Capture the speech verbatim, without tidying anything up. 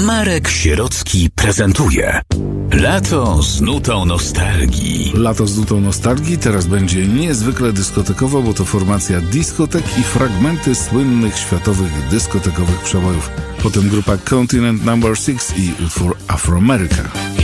Marek Sierocki prezentuje Lato z nutą nostalgii. Lato z nutą nostalgii teraz będzie niezwykle dyskotekowo, bo to formacja diskotek i fragmenty słynnych światowych dyskotekowych przebojów. Potem grupa Continent Number six i utwór Afroameryka.